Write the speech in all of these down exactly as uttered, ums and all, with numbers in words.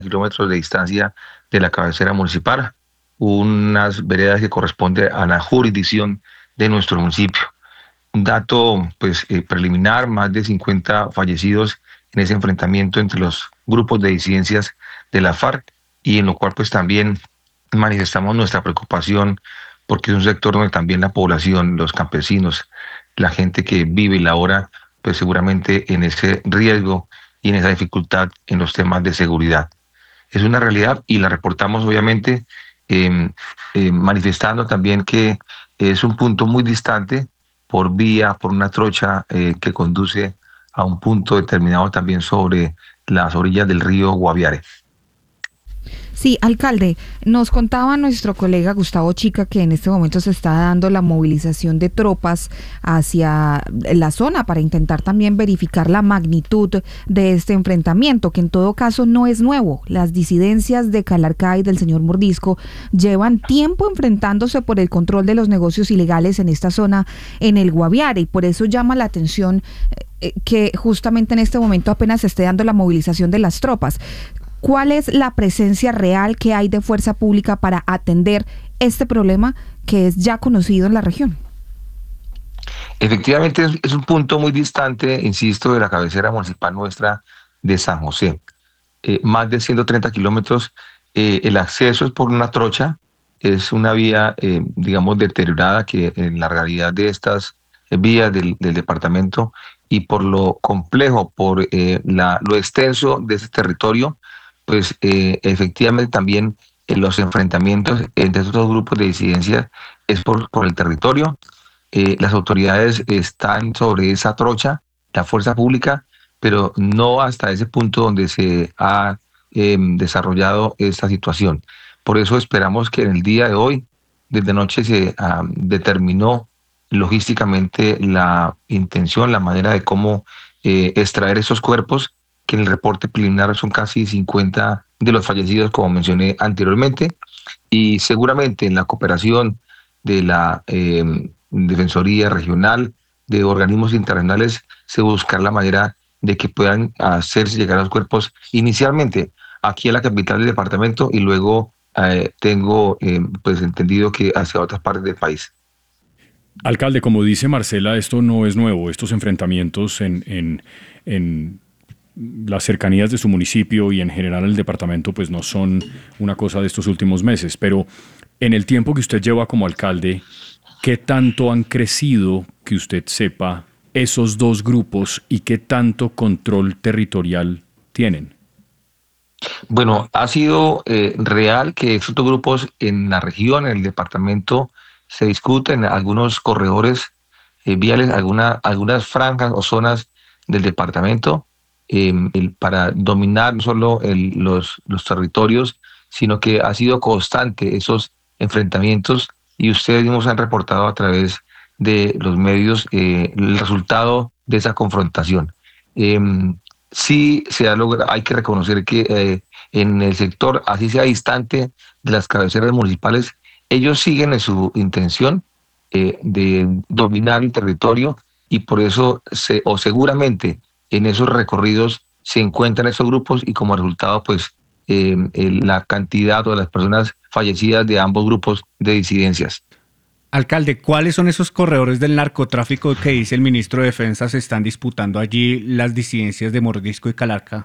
kilómetros de distancia de la cabecera municipal, unas veredas que corresponden a la jurisdicción de nuestro municipio. Un dato pues eh, preliminar, más de cincuenta fallecidos en ese enfrentamiento entre los grupos de disidencias de la FARC, y en lo cual pues también manifestamos nuestra preocupación porque es un sector donde también la población, los campesinos, la gente que vive y labora, pues seguramente en ese riesgo y en esa dificultad en los temas de seguridad. Es una realidad y la reportamos obviamente, eh, eh, manifestando también que es un punto muy distante por vía, por una trocha eh, que conduce a un punto determinado también sobre las orillas del río Guaviare. Sí, alcalde, nos contaba nuestro colega Gustavo Chica que en este momento se está dando la movilización de tropas hacia la zona para intentar también verificar la magnitud de este enfrentamiento, que en todo caso no es nuevo. Las disidencias de Calarcá y del señor Mordisco llevan tiempo enfrentándose por el control de los negocios ilegales en esta zona, en el Guaviare, y por eso llama la atención eh, que justamente en este momento apenas se esté dando la movilización de las tropas. ¿Cuál es la presencia real que hay de fuerza pública para atender este problema que es ya conocido en la región? Efectivamente es, es un punto muy distante, insisto, de la cabecera municipal nuestra de San José. Eh, más de ciento treinta kilómetros, eh, el acceso es por una trocha, es una vía, eh, digamos, deteriorada que en la realidad de estas eh, vías del, del departamento y por lo complejo, por eh, la, lo extenso de ese territorio, pues eh, efectivamente también eh, los enfrentamientos entre estos dos grupos de disidencias es por, por el territorio. Eh, las autoridades están sobre esa trocha, la fuerza pública, pero no hasta ese punto donde se ha eh, desarrollado esta situación. Por eso esperamos que en el día de hoy, desde noche, se uh, determinó logísticamente la intención, la manera de cómo eh, extraer esos cuerpos, que en el reporte preliminar son casi cincuenta de los fallecidos, como mencioné anteriormente, y seguramente en la cooperación de la eh, Defensoría Regional, de organismos internacionales, se buscará la manera de que puedan hacerse llegar a los cuerpos inicialmente aquí a la capital del departamento y luego eh, tengo eh, pues entendido que hacia otras partes del país. Alcalde, como dice Marcela, esto no es nuevo, estos enfrentamientos en, en, en las cercanías de su municipio y en general el departamento pues no son una cosa de estos últimos meses, pero en el tiempo que usted lleva como alcalde, ¿qué tanto han crecido, que usted sepa, esos dos grupos y qué tanto control territorial tienen? Bueno, ha sido eh, real que estos dos grupos en la región, en el departamento, se discuten algunos corredores eh, viales, alguna, algunas franjas o zonas del departamento eh, el, para dominar no solo el, los, los territorios, sino que ha sido constante esos enfrentamientos y ustedes mismos han reportado a través de los medios eh, el resultado de esa confrontación. Eh, sí se ha logrado, hay que reconocer que eh, en el sector, así sea distante de las cabeceras municipales, ellos siguen en su intención eh, de dominar el territorio y por eso, se, o seguramente en esos recorridos se encuentran esos grupos y como resultado, pues eh, el, la cantidad o las personas fallecidas de ambos grupos de disidencias. Alcalde, ¿cuáles son esos corredores del narcotráfico que dice el ministro de Defensa se están disputando allí las disidencias de Mordisco y Calarcá?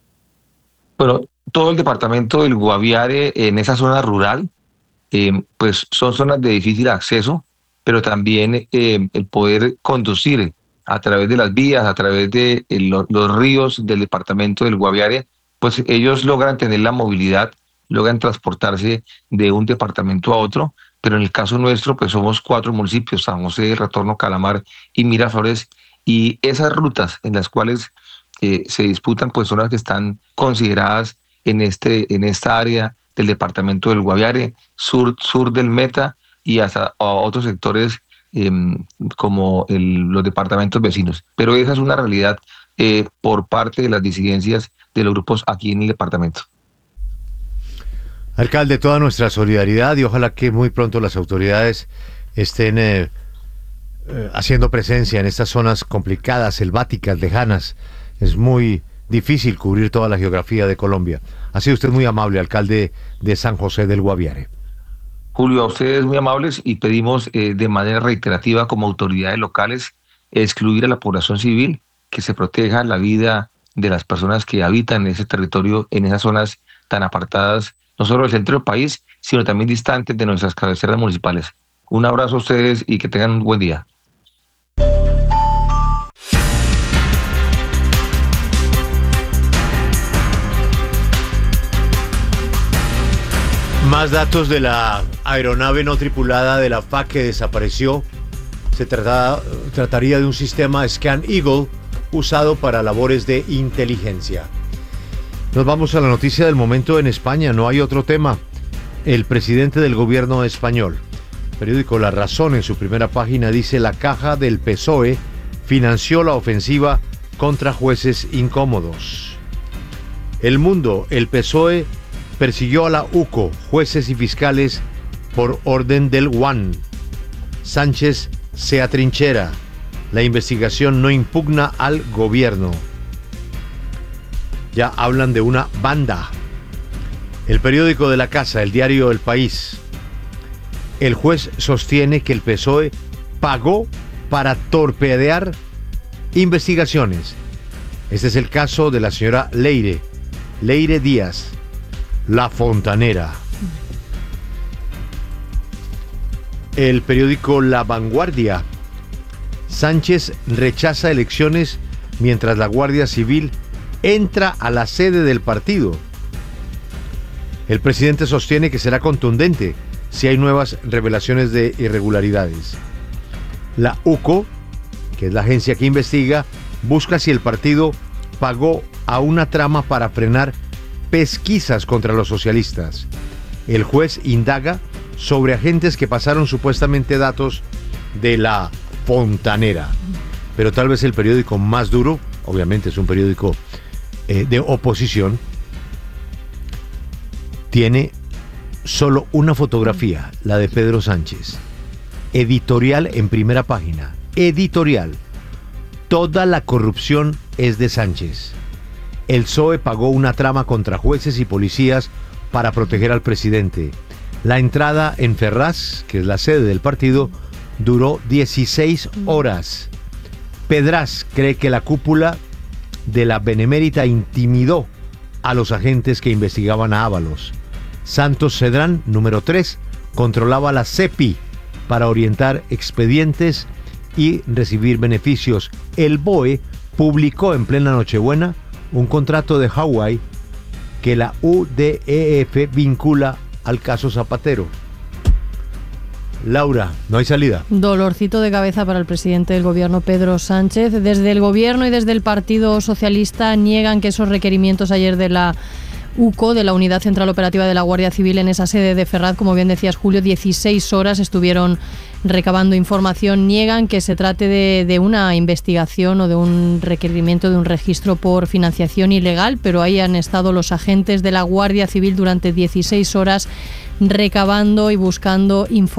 Bueno, todo el departamento del Guaviare en esa zona rural, eh, pues son zonas de difícil acceso, pero también eh, el poder conducir a través de las vías, a través de eh, lo, los ríos del departamento del Guaviare, pues ellos logran tener la movilidad, logran transportarse de un departamento a otro, pero en el caso nuestro, pues somos cuatro municipios, San José, Retorno, Calamar y Miraflores, y esas rutas en las cuales eh, se disputan, pues son las que están consideradas en, este, en esta área del departamento del Guaviare, sur, sur del Meta y hasta a otros sectores eh, como el, los departamentos vecinos. Pero esa es una realidad eh, por parte de las disidencias de los grupos aquí en el departamento. Alcalde, toda nuestra solidaridad y ojalá que muy pronto las autoridades estén eh, eh, haciendo presencia en estas zonas complicadas, selváticas, lejanas. Es muy difícil cubrir toda la geografía de Colombia. Ha sido usted muy amable, alcalde de San José del Guaviare. Julio, a ustedes muy amables y pedimos eh, de manera reiterativa como autoridades locales excluir a la población civil, que se proteja la vida de las personas que habitan en ese territorio, en esas zonas tan apartadas, no solo del centro del país, sino también distantes de nuestras cabeceras municipales. Un abrazo a ustedes y que tengan un buen día. Más datos de la aeronave no tripulada de la F A C que desapareció. Se trata, trataría de un sistema Scan Eagle usado para labores de inteligencia. Nos vamos a la noticia del momento en España. No hay otro tema. El presidente del gobierno español, periódico La Razón, en su primera página dice: la caja del P S O E financió la ofensiva contra jueces incómodos. El Mundo, el P S O E persiguió a la U C O, jueces y fiscales, por orden del U A N. Sánchez se atrinchera. La investigación no impugna al gobierno. Ya hablan de una banda. El periódico de la casa, el diario El País. El juez sostiene que el P S O E pagó para torpedear investigaciones. Este es el caso de la señora Leire, Leire Díaz, la fontanera. El periódico La Vanguardia. Sánchez rechaza elecciones mientras la Guardia Civil entra a la sede del partido. El presidente sostiene que será contundente si hay nuevas revelaciones de irregularidades. La U C O, que es la agencia que investiga, busca si el partido pagó a una trama para frenar pesquisas contra los socialistas. El juez indaga sobre agentes que pasaron supuestamente datos de la fontanera. Pero tal vez el periódico más duro, obviamente es un periódico eh, de oposición, tiene solo una fotografía, la de Pedro Sánchez. Editorial en primera página. Editorial. Toda la corrupción es de Sánchez. El P S O E pagó una trama contra jueces y policías para proteger al presidente. La entrada en Ferraz, que es la sede del partido, duró dieciséis horas. Pedraz cree que la cúpula de la Benemérita intimidó a los agentes que investigaban a Ábalos. Santos Cedrán, número tres, controlaba la C E P I para orientar expedientes y recibir beneficios. El B O E publicó en plena Nochebuena un contrato de Hawái que la U D E F vincula al caso Zapatero. Laura, no hay salida. Dolorcito de cabeza para el presidente del gobierno, Pedro Sánchez. Desde el gobierno y desde el Partido Socialista niegan que esos requerimientos ayer de la U C O, de la Unidad Central Operativa de la Guardia Civil en esa sede de Ferraz, como bien decías, Julio, dieciséis horas estuvieron recabando información. Niegan que se trate de, de una investigación o de un requerimiento de un registro por financiación ilegal, pero ahí han estado los agentes de la Guardia Civil durante dieciséis horas recabando y buscando información.